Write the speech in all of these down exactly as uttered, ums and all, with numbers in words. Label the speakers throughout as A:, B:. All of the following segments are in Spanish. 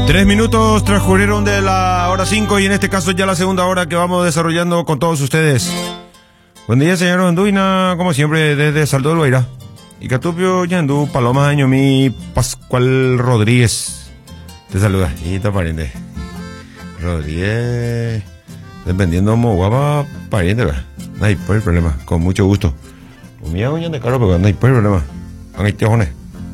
A: Tres minutos transcurrieron de la hora cinco y en este caso ya la segunda hora que vamos desarrollando con todos ustedes. Buen día, señor Anduina, como siempre, desde Salto del Guairá. Y Catupio Yandú, Paloma Añomí, Pascual Rodríguez. Te saluda. Y te pariente. Rodríguez. Dependiendo como guapa, pariente, ¿verdad? No hay por el problema, con mucho gusto. Mira, uña de caro, pero no hay por el problema. Van ahí, tejones.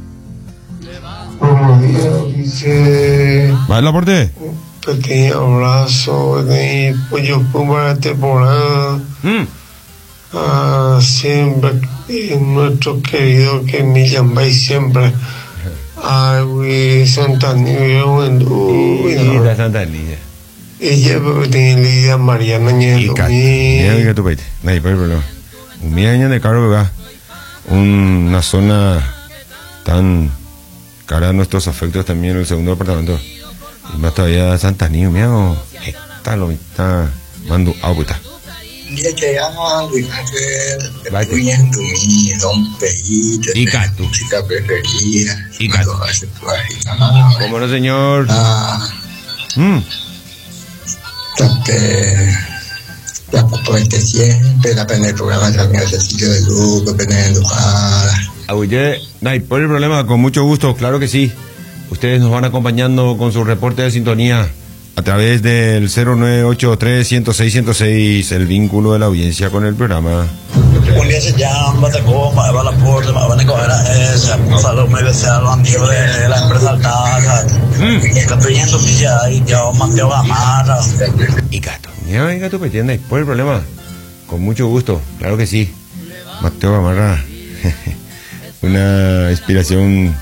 B: Buenos días, dice.
A: ¿Va el aporte?
B: Pequeño abrazo, pequeño pollo para la temporada.
A: Mm.
B: Ah, siempre, eh, nuestro querido que me llamáis siempre. Ay, Santa Niña,
A: Niña, Santa Niña.
B: Ella tiene Lidia Mariana Ñendo.
A: Mira que tu peite. No hay por el problema. Un año de caro, ¿verdad? Una zona tan cara a nuestros afectos también en el segundo departamento. Y más todavía Santa Niña, mira, está lo está mando agua.
C: Dia que a Luis Ángel viendo mi don Peito
A: y gato
C: chica preferida
A: y gato cómo no, señor.
C: Ah
A: mm.
C: Este la pues siempre la pena el programa también el sitio de luz que pena educada.
A: Oye, no hay por el problema, con mucho gusto, claro que sí. Ustedes nos van acompañando con su reporte de sintonía a través del cero nueve ocho tres, ciento seis, ciento seis, el vínculo de la audiencia con el programa.
D: Un día se llama, te coma, va a la puerta, va a venir a coger esa, salud, me desea los amigos de la empresa altada, que estoy yendo milla y yo Mateo Gamarra.
A: Y gato, mira, y gato, pues tiene por el problema, con mucho gusto, claro que sí. Mateo Gamarra, una inspiración